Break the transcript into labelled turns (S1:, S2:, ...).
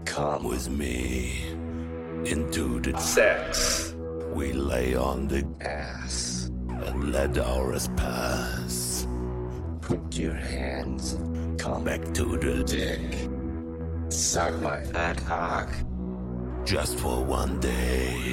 S1: Come with me into the sex. We lay on the ass and let ours pass. Put your hands, come back to the dick. Suck my fat cock just for one day.